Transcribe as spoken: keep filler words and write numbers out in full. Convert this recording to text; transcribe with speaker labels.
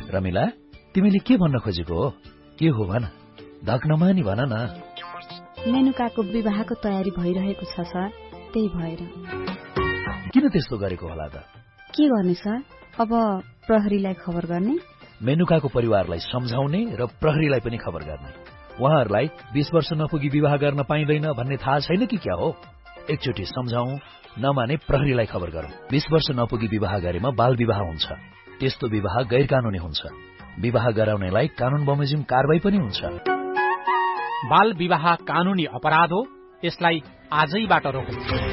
Speaker 1: रमिला, तिमीले के भन्न खोजेको हो? के हो भन, धक नमानी भन न।
Speaker 2: मेनुकाको विवाहको तयारी भइरहेको छ सर, त्यही भएर।
Speaker 1: किन त्यस्तो गरेको होला त?
Speaker 2: के गर्ने सर, अब प्रहरीलाई खबर गर्ने,
Speaker 1: मेनुकाको परिवारलाई सम्झाउने र प्रहरीलाई पनि खबर गर्ने। उहाँहरूलाई बीस वर्ष नपुगी विवाह गर्न पाइँदैन भन्ने थाहा छैन कि क्या हो? एकचोटि सम्झाउँ, नमाने प्रहरीलाई खबर गरौँ। बीस वर्ष नपुगी विवाह गरेमा बाल विवाह हुन्छ। त्यस्तो विवाह गैर कानूनी हुन्छ। विवाह गराउनेलाई कानून बमोजिम कारबाही पनि हुन्छ।
Speaker 3: बाल विवाह कानूनी अपराध हो, यसलाई आजैबाट रोकौं।